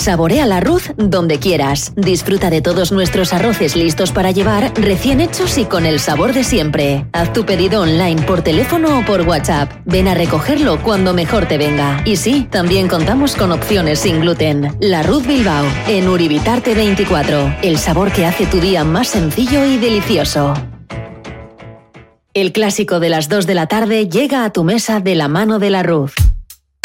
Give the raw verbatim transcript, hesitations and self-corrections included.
Saborea la Ruz donde quieras. Disfruta de todos nuestros arroces listos para llevar, recién hechos y con el sabor de siempre. Haz tu pedido online por teléfono o por WhatsApp. Ven a recogerlo cuando mejor te venga. Y sí, también contamos con opciones sin gluten. La Ruz Bilbao, en Uribitarte veinticuatro. El sabor que hace tu día más sencillo y delicioso. El clásico de las dos de la tarde llega a tu mesa de la mano de la Ruz.